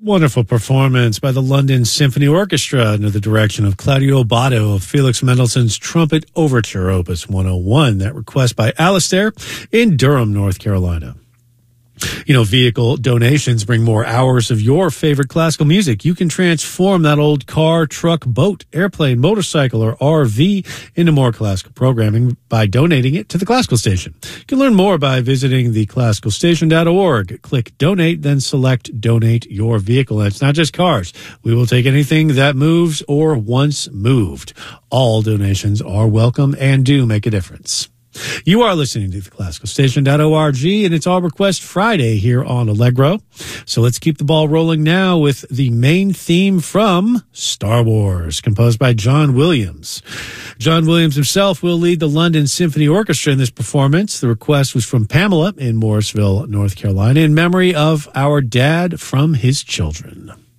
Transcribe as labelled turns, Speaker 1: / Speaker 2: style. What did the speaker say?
Speaker 1: Wonderful performance by the London Symphony Orchestra under the direction of Claudio Abbado of Felix Mendelssohn's Trumpet Overture, Opus 101. That request by Alistair in Durham, North Carolina. You know, vehicle donations bring more hours of your favorite classical music. You can transform that old car, truck, boat, airplane, motorcycle, or RV into more classical programming by donating it to the Classical Station. You can learn more by visiting theclassicalstation.org. Click Donate, then select Donate Your Vehicle. And it's not just cars. We will take anything that moves or once moved. All donations are welcome and do make a difference. You are listening to theclassicalstation.org, and it's All Request Friday here on Allegro. So let's keep the ball rolling now with the main theme from Star Wars, composed by John Williams. John Williams himself will lead the London Symphony Orchestra in this performance. The request was from Pamela in Morrisville, North Carolina, in memory of our dad from his children.